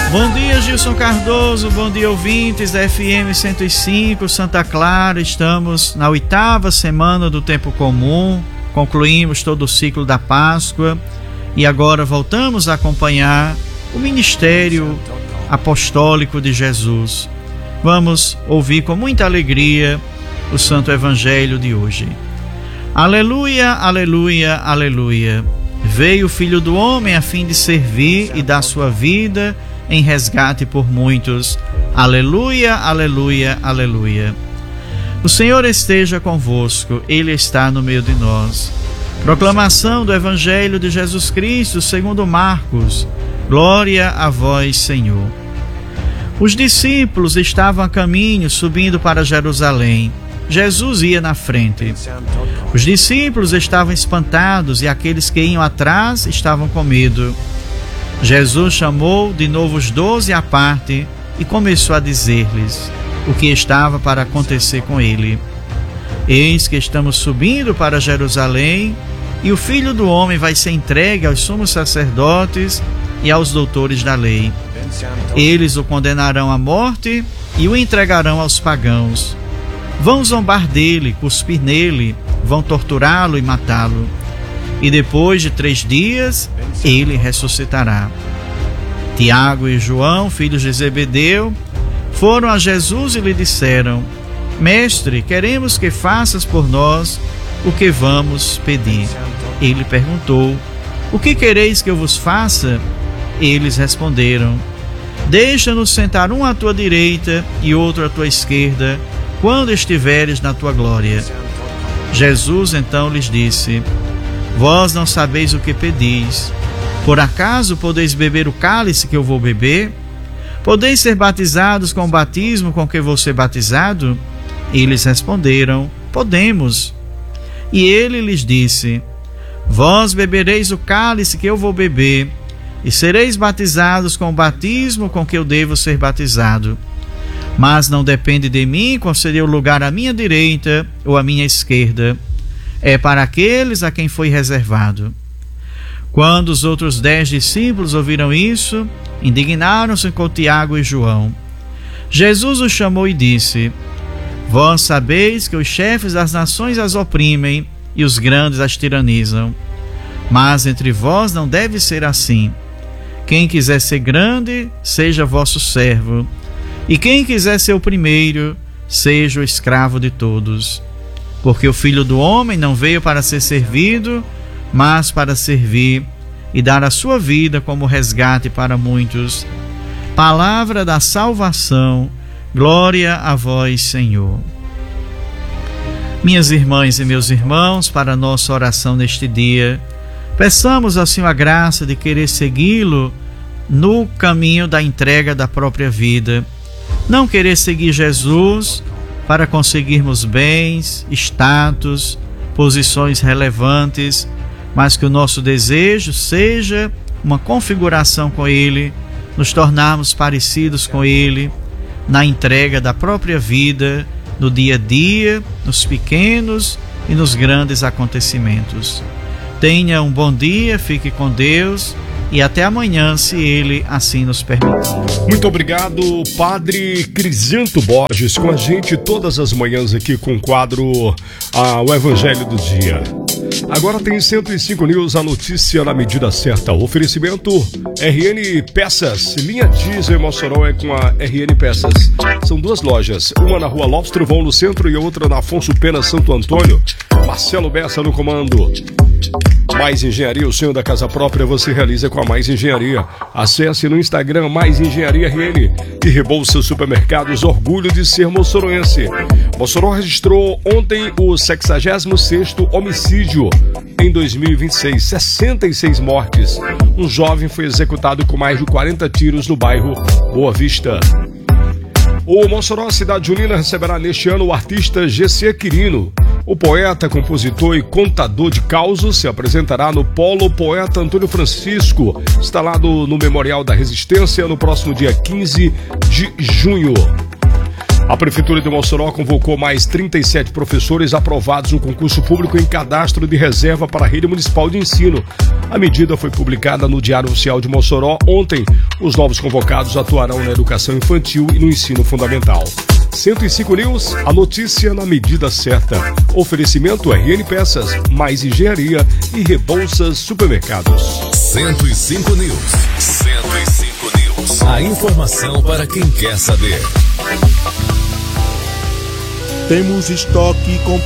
Bom dia, Gilson Cardoso, bom dia, ouvintes da FM 105 Santa Clara. Estamos na 8ª semana do Tempo Comum, concluímos todo o ciclo da Páscoa e agora voltamos a acompanhar o ministério apostólico de Jesus. Vamos ouvir com muita alegria o Santo Evangelho de hoje. Aleluia, aleluia, aleluia. Veio o Filho do Homem a fim de servir e dar sua vida em resgate por muitos. Aleluia, aleluia, aleluia. O Senhor esteja convosco, Ele está no meio de nós. Proclamação do Evangelho de Jesus Cristo segundo Marcos. Glória a vós, Senhor. Os discípulos estavam a caminho, subindo para Jerusalém. Jesus ia na frente. Os discípulos estavam espantados e aqueles que iam atrás estavam com medo. Jesus chamou de novo os 12 à parte e começou a dizer-lhes o que estava para acontecer com ele. Eis que estamos subindo para Jerusalém e o Filho do Homem vai ser entregue aos sumos sacerdotes e aos doutores da lei. Eles o condenarão à morte e o entregarão aos pagãos. Vão zombar dele, cuspir nele, vão torturá-lo e matá-lo. E depois de 3 dias, ele ressuscitará. Tiago e João, filhos de Zebedeu, foram a Jesus e lhe disseram: Mestre, queremos que faças por nós o que vamos pedir. Ele perguntou: O que quereis que eu vos faça? Eles responderam: Deixa-nos sentar um à tua direita e outro à tua esquerda, quando estiveres na tua glória. Jesus então lhes disse: Vós não sabeis o que pedis. Por acaso podeis beber o cálice que eu vou beber? Podeis ser batizados com o batismo com que vou ser batizado? Eles responderam: Podemos. E ele lhes disse: Vós bebereis o cálice que eu vou beber, e sereis batizados com o batismo com que eu devo ser batizado. Mas não depende de mim conceder o lugar à minha direita ou à minha esquerda. É para aqueles a quem foi reservado. Quando os outros 10 discípulos ouviram isso, indignaram-se com Tiago e João. Jesus os chamou e disse: Vós sabeis que os chefes das nações as oprimem e os grandes as tiranizam. Mas entre vós não deve ser assim. Quem quiser ser grande, seja vosso servo. E quem quiser ser o primeiro, seja o escravo de todos. Porque o Filho do Homem não veio para ser servido, mas para servir e dar a sua vida como resgate para muitos. Palavra da salvação, glória a vós, Senhor. Minhas irmãs e meus irmãos, para a nossa oração neste dia, peçamos ao Senhor a graça de querer segui-lo no caminho da entrega da própria vida. Não querer seguir Jesus para conseguirmos bens, status, posições relevantes, mas que o nosso desejo seja uma configuração com Ele, nos tornarmos parecidos com Ele, na entrega da própria vida, no dia a dia, nos pequenos e nos grandes acontecimentos. Tenha um bom dia, fique com Deus e até amanhã, se Ele assim nos permitir. Muito obrigado, Padre Crisanto Borges, com a gente todas as manhãs aqui com o quadro O Evangelho do Dia. Agora tem 105 News, a notícia na medida certa. Oferecimento RN Peças, linha diesel em Mossoró é com a RN Peças. São 2 lojas, uma na Rua Lopes Trovão no centro e outra na Afonso Pena Santo Antônio. Marcelo Bessa no comando. Mais Engenharia, o sonho da casa própria você realiza com a Mais Engenharia. Acesse no Instagram Mais Engenharia RN e Rebouça Supermercados, orgulho de ser moçoroense. Mossoró registrou ontem o 66º homicídio em 2026, 66 mortes. Um jovem foi executado com mais de 40 tiros no bairro Boa Vista. O Mossoró Cidade Junina receberá neste ano o artista GC Quirino. O poeta, compositor e contador de causos se apresentará no Polo Poeta Antônio Francisco, instalado no Memorial da Resistência, no próximo dia 15 de junho. A Prefeitura de Mossoró convocou mais 37 professores aprovados no concurso público em cadastro de reserva para a rede municipal de ensino. A medida foi publicada no Diário Oficial de Mossoró ontem. Os novos convocados atuarão na educação infantil e no ensino fundamental. 105 News, a notícia na medida certa. Oferecimento RN Peças, mais engenharia e Rebouças Supermercados. 105 News. 105 News. A informação para quem quer saber. Temos estoque com